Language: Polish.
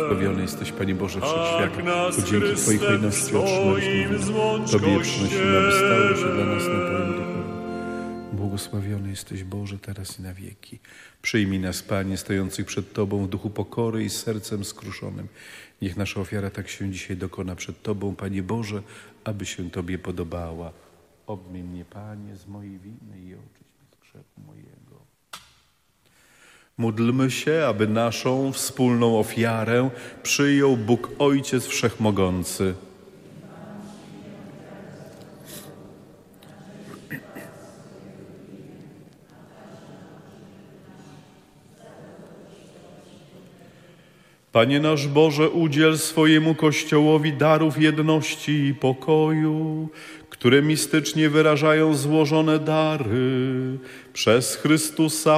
Błogosławiony jesteś, Panie Boże, wśród świata, bo dzięki Twojej hojności otrzymaliśmy wino. Tobie przynosimy, aby stało się dla nas napojem duchowym. Błogosławiony jesteś, Boże, teraz i na wieki. Przyjmij nas, Panie, stojących przed Tobą w duchu pokory i z sercem skruszonym. Niech nasza ofiara tak się dzisiaj dokona przed Tobą, Panie Boże, aby się Tobie podobała. Obmyj mnie, Panie, z mojej winy i oczyść mnie z grzechu mojego. Módlmy się, aby naszą wspólną ofiarę przyjął Bóg Ojciec Wszechmogący. Panie nasz Boże, udziel swojemu Kościołowi darów jedności i pokoju, które mistycznie wyrażają złożone dary przez Chrystusa